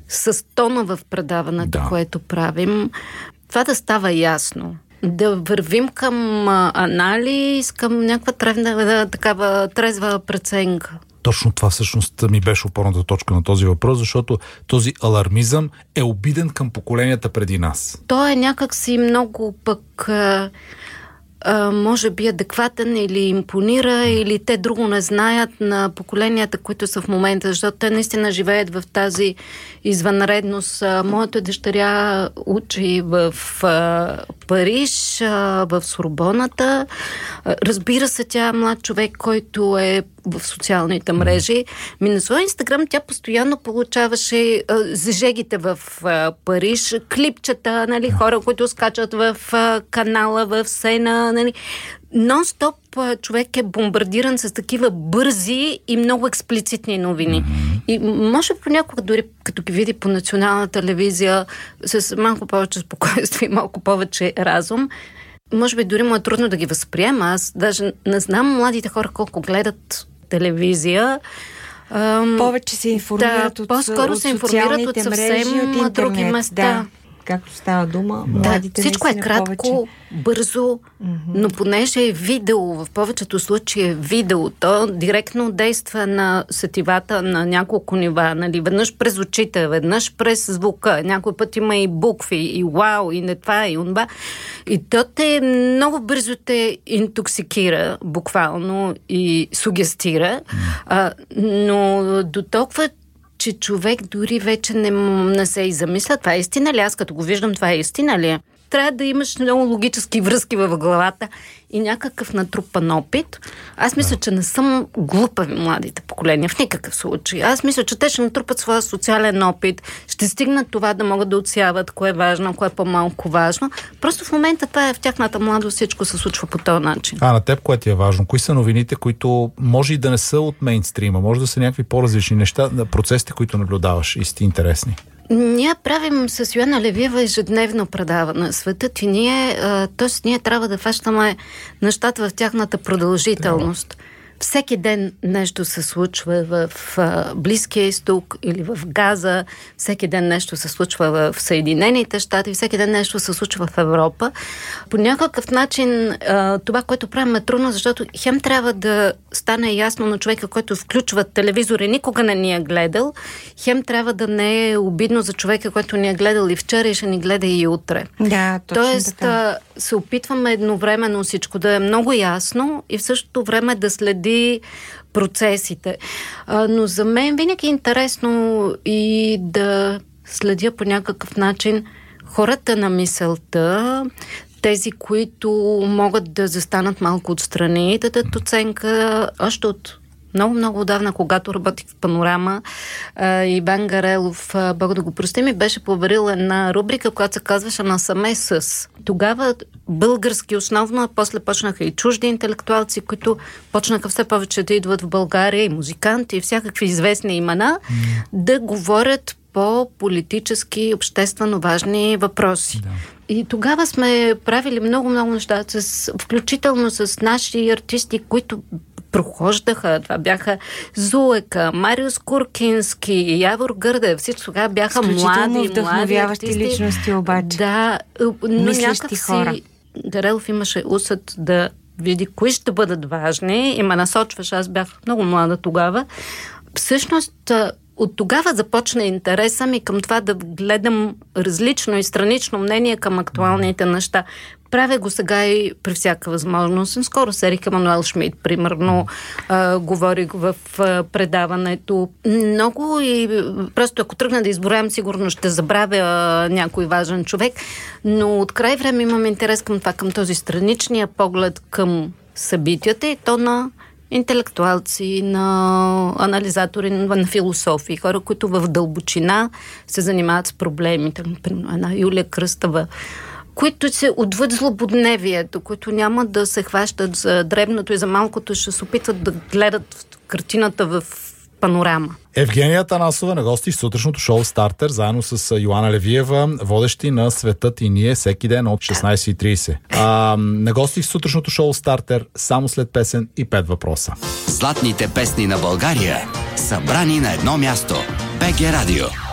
с тона в предаването, което правим, това да става ясно. Да вървим към анализ, към някаква такава трезва преценка. Точно това всъщност ми беше опорната точка на този въпрос, защото този алармизъм е обиден към поколенията преди нас. Той е някакси много пък може би адекватен или импонира, или те друго не знаят на поколенията, които са в момента, защото те наистина живеят в тази извънредност. Моята дъщеря учи в Париж, в Сорбоната. Разбира се, тя е млад човек, който е в социалните мрежи. На своя Инстаграм тя постоянно получаваше зажегите в Париж, клипчета, нали, хора, които скачат в канала, в Сена, нали. Нон-стоп човек е бомбардиран с такива бързи и много експлицитни новини. И може понякога, дори като ги види по национална телевизия, с малко повече спокойствие и малко повече разум, може би дори му е трудно да ги възприема. Аз даже не знам младите хора колко гледат телевизия. Повече се информират от социалните мрежи, от интернет, други места. Да. Както става дума, младите всичко е кратко, повече. бързо, но понеже е видео, в повечето случаи е видео, то директно действа на сетивата на няколко нива, нали, веднъж през очите, веднъж през звука, някой път има и букви, и вау, и не това, и онова. И то те много бързо те интоксикира, буквално, и сугестира, но до толкова, че човек дори вече не се и замисля. Това е истина ли? Аз като го виждам, това е истина ли? Трябва да имаш много логически връзки в главата и някакъв натрупан опит. Аз мисля, че не съм глупави младите поколения в никакъв случай. Аз мисля, че те ще натрупат своя социален опит, ще стигнат това да могат да отсяват кое е важно, кое е по-малко важно. Просто в момента това е в тяхната младост, всичко се случва по този начин. На теб кое ти е важно? Кои са новините, които може и да не са от мейнстрима, може да са някакви по-различни неща, процесите, които наблюдаваш и си интересни? Ние правим с Йоана Левиева ежедневно предаване. Светът и ние трябва да фащаме нещата в тяхната продължителност. Всеки ден нещо се случва в Близкия изток или в Газа, всеки ден нещо се случва в Съединените щати, всеки ден нещо се случва в Европа. По някакъв начин това, което правим, е трудно, защото хем трябва да стане ясно на човека, който включва телевизор и никога не ни е гледал, хем трябва да не е обидно за човека, който ни е гледал и вчера и ще ни гледа и утре. Да, точно. Тоест, така. Се опитваме едновременно всичко да е много ясно и в същото време да следи процесите. Но за мен винаги е интересно и да следя по някакъв начин хората на мисълта, тези, които могат да застанат малко отстрани, да дадат оценка още от много отдавна, когато работих в Панорама. Иван Гарелов, Бог да го прости, ми беше поверил една рубрика, която се казваше "Насаме с". Тогава български основно, а после почнаха и чужди интелектуалци, които почнаха все повече да идват в България, и музиканти, и всякакви известни имена, да говорят по политически, обществено важни въпроси. Да. И тогава сме правили много неща, включително с наши артисти, които прохождаха. Това бяха Зуека, Мариус Куркински, Явор Гърдев. Всички тогава бяха млади вдъхновяващи личности обаче. Да, но някак хора. Гарелов имаше усет да види кои ще бъдат важни и ме насочваш. Аз бях много млада тогава. Всъщност, от тогава започна интереса ми към това да гледам различно и странично мнение към актуалните неща. Правя го сега и при всяка възможност. Скоро с Ерик Емануел Шмидт, примерно, говорих в предаването. Много и просто ако тръгна да изборявам, сигурно ще забравя някой важен човек, но от край време имам интерес към това, към този страничния поглед към събитията и то на интелектуалци, на анализатори, на философи, хора, които в дълбочина се занимават с проблемите. Например, една Юлия Кръстева, които се отвъд злободневието, които няма да се хващат за дребното и за малкото, ще се опитват да гледат картината в Панорама. Евгения Атанасова на гости в сутрешното шоу Стартер, заедно с Йоана Левиева, водещи на Светът и ние всеки ден от 16:30. На гости в сутрешното шоу Стартер, само след песен и 5 въпроса. Златните песни на България, събрани на едно място. БГ Радио.